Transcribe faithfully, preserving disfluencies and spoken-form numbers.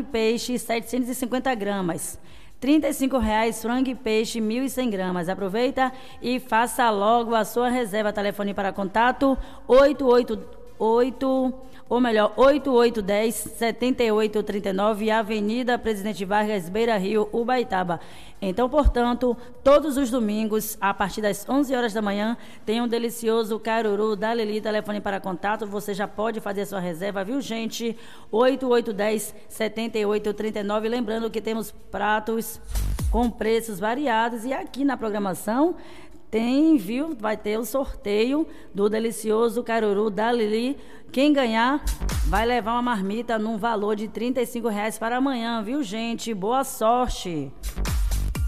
peixe, setecentos e cinquenta gramas. trinta e cinco reais, frango e peixe, mil e cem gramas. Aproveita e faça logo a sua reserva. Telefone para contato oito oito oito, ou melhor, oito oito um zero, sete oito três nove, Avenida Presidente Vargas, Beira Rio, Ubaitaba. Então, portanto, todos os domingos, a partir das onze horas da manhã, tem um delicioso caruru da Lili. Telefone para contato, você já pode fazer a sua reserva, viu, gente? oito oito um zero, sete oito três nove. Lembrando que temos pratos com preços variados e aqui na programação tem, viu? Vai ter o sorteio do delicioso caruru da Lili. Quem ganhar vai levar uma marmita num valor de trinta e cinco reais para amanhã, viu, gente? Boa sorte!